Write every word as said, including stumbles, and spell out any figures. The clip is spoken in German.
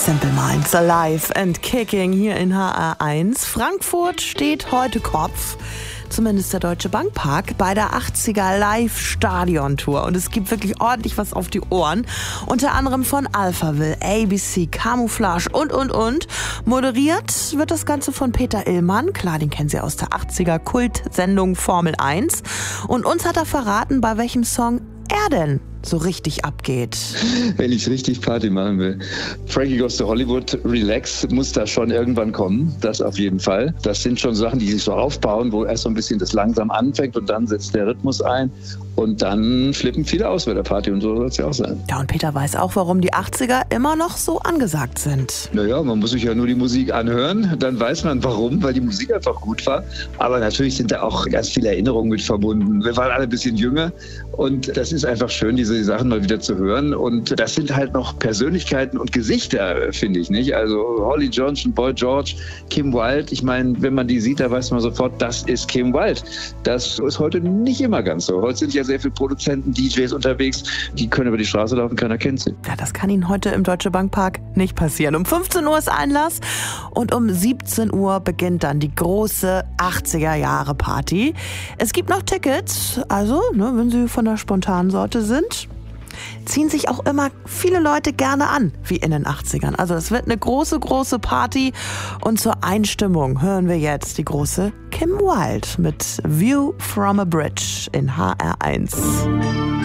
Simple Minds alive and kicking hier in H R eins. Frankfurt steht heute Kopf, zumindest der Deutsche Bankpark, bei der achtziger Live-Stadion-Tour. Und es gibt wirklich ordentlich was auf die Ohren. Unter anderem von Alphaville, A B C, Camouflage und, und, und. Moderiert wird das Ganze von Peter Illmann. Klar, den kennen Sie aus der achtziger-Kult-Sendung Formel eins. Und uns hat er verraten, bei welchem Song er denn so richtig abgeht. Wenn ich richtig Party machen will. Frankie Goes to Hollywood, Relax muss da schon irgendwann kommen. Das auf jeden Fall. Das sind schon Sachen, die sich so aufbauen, wo erst so ein bisschen das langsam anfängt und dann setzt der Rhythmus ein. Und dann flippen viele aus bei der Party und so soll es ja auch sein. Ja, und Peter weiß auch, warum die achtziger immer noch so angesagt sind. Naja, man muss sich ja nur die Musik anhören, dann weiß man warum, weil die Musik einfach gut war. Aber natürlich sind da auch ganz viele Erinnerungen mit verbunden. Wir waren alle ein bisschen jünger und das ist einfach schön, diese Sachen mal wieder zu hören. Und das sind halt noch Persönlichkeiten und Gesichter, finde ich, nicht? Also Holly Johnson, Boy George, Kim Wilde. Ich meine, wenn man die sieht, da weiß man sofort, das ist Kim Wilde. Das ist heute nicht immer ganz so. Heute sind ja sehr viele Produzenten, D Js unterwegs, die können über die Straße laufen, keiner kennt sie. Ja, das kann Ihnen heute im Deutsche Bankpark nicht passieren. Um fünfzehn Uhr ist Einlass und um siebzehn Uhr beginnt dann die große achtziger-Jahre-Party. Es gibt noch Tickets, also ne, wenn Sie von der spontanen Sorte sind, ziehen sich auch immer viele Leute gerne an, wie in den achtzigern. Also es wird eine große, große Party. Und zur Einstimmung hören wir jetzt die große Kim Wilde mit View from a Bridge in H R eins.